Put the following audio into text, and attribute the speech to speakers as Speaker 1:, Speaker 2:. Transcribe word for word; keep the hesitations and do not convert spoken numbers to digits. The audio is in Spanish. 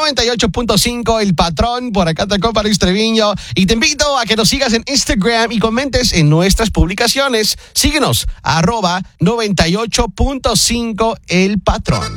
Speaker 1: noventa y ocho punto cinco El Patrón. Por acá te compa Luis Treviño. Y te invito a que nos sigas en Instagram y comentes en nuestras publicaciones. Síguenos, arroba noventa y ocho punto cinco El Patrón.